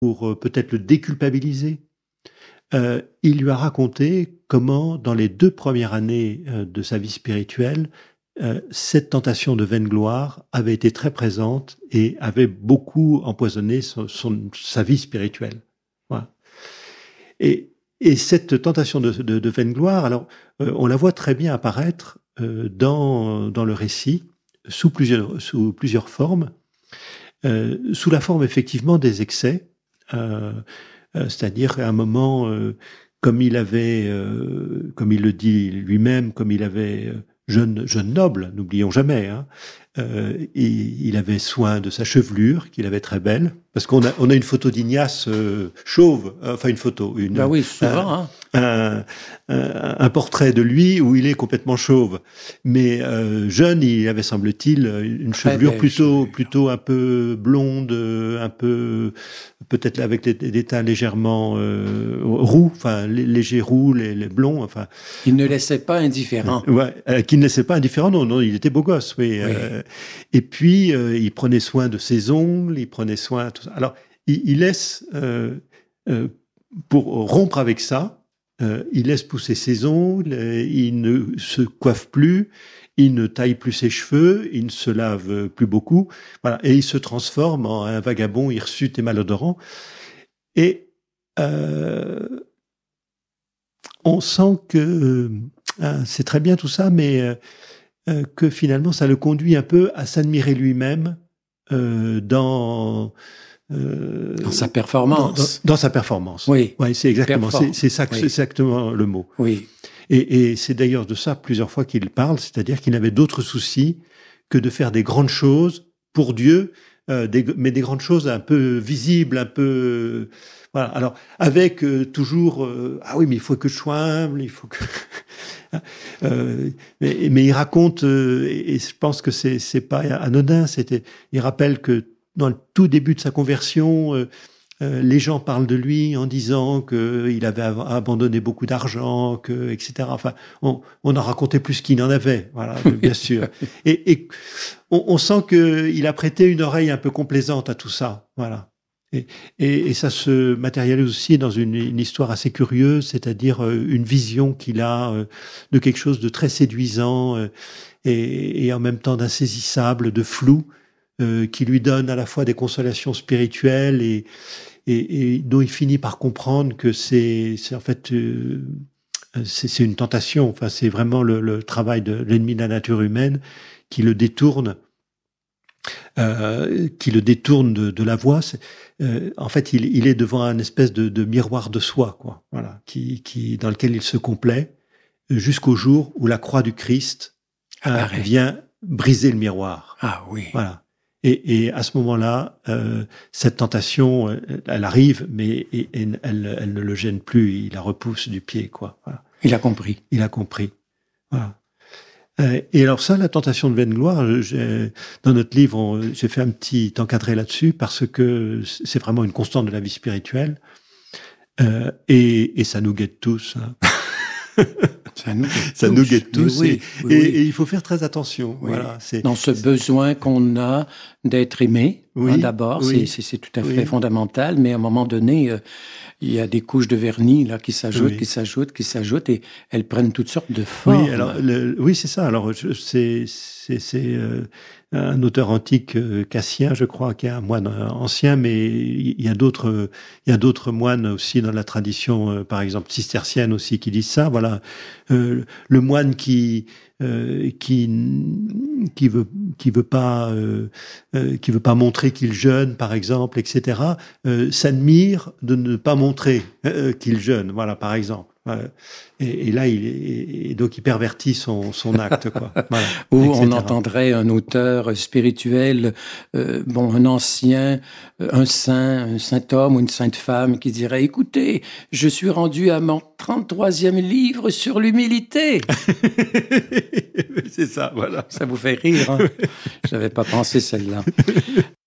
pour peut-être le déculpabiliser, il lui a raconté comment, dans les 2 premières années de sa vie spirituelle, cette tentation de vaine gloire avait été très présente et avait beaucoup empoisonné sa vie spirituelle. Voilà. Et cette tentation de vaine gloire, alors on la voit très bien apparaître dans le récit sous plusieurs formes, sous la forme effectivement des excès, c'est-à-dire à un moment, comme il le dit lui-même, comme il avait jeune noble, n'oublions jamais, hein, il avait soin de sa chevelure, qu'il avait très belle, parce qu'on a une photo d'Ignace chauve, enfin une photo, Ben oui, souvent, un portrait de lui où il est complètement chauve, mais jeune, il avait, semble-t-il, une chevelure plutôt un peu blonde, un peu peut-être avec des teints légèrement roux, enfin légers roux, les blonds, enfin. Il ne laissait pas indifférent. Ouais, qui ne laissait pas indifférent. Non, il était beau gosse, oui. Et puis il prenait soin de ses ongles, il prenait soin de tout ça. Alors il laisse pour rompre avec ça, il laisse pousser ses ongles, il ne se coiffe plus, il ne taille plus ses cheveux, il ne se lave plus beaucoup, voilà, et il se transforme en un vagabond hirsute et malodorant. Et on sent que c'est très bien tout ça, mais que finalement ça le conduit un peu à s'admirer lui-même dans sa performance. Dans sa performance. Oui. Ouais, c'est exactement le mot. Oui. Et c'est d'ailleurs de ça plusieurs fois qu'il parle, c'est-à-dire qu'il n'avait d'autre souci que de faire des grandes choses pour Dieu, mais des grandes choses un peu visibles, un peu. Voilà. Alors avec toujours ah oui, mais il faut que je sois humble, il faut que. Mais il raconte et je pense que c'est pas anodin. Il rappelle que dans le tout début de sa conversion, les gens parlent de lui en disant qu'il avait abandonné beaucoup d'argent, etc. Enfin, on en racontait plus qu'il n'en avait, voilà, bien sûr. Et on sent qu'il a prêté une oreille un peu complaisante à tout ça, voilà. Et ça se matérialise aussi dans une histoire assez curieuse, c'est-à-dire une vision qu'il a de quelque chose de très séduisant et en même temps d'insaisissable, de flou, qui lui donne à la fois des consolations spirituelles et dont il finit par comprendre que c'est en fait c'est une tentation. Enfin, c'est vraiment le travail de l'ennemi de la nature humaine qui le détourne. De la voie. En fait, il est devant un espèce de miroir de soi, quoi. Voilà, dans lequel il se complaît jusqu'au jour où la croix du Christ vient briser le miroir. Ah oui. Voilà. Et à ce moment-là, cette tentation, elle arrive, mais elle ne le gêne plus. Il la repousse du pied, quoi. Voilà. Il a compris. Voilà. Et alors ça, la tentation de vaine gloire, dans notre livre, j'ai fait un petit encadré là-dessus parce que c'est vraiment une constante de la vie spirituelle et ça nous guette tous. Hein. Ça nous guette tous. Oui, et il faut faire très attention. Oui. Voilà, dans ce besoin qu'on a d'être aimé, oui, d'abord, c'est tout à fait fondamental, mais à un moment donné, il y a des couches de vernis là qui s'ajoutent, qui s'ajoutent, et elles prennent toutes sortes de formes. Oui, alors c'est ça. Alors c'est un auteur antique, Cassien, je crois, qui est un moine ancien, mais il y a d'autres moines aussi dans la tradition, par exemple cistercienne aussi, qui disent ça. Voilà, le moine qui veut pas montrer qu'il jeûne, par exemple, etc., s'admire de ne pas montrer qu'il jeûne, voilà, par exemple. Et là, donc il pervertit son acte, quoi. Voilà, ou etc. on entendrait un auteur spirituel, un ancien, un saint homme ou une sainte femme qui dirait: écoutez, je suis rendu à mon 33e livre sur l'humilité. C'est ça, voilà. Ça vous fait rire, hein? J'avais pas pensé celle-là.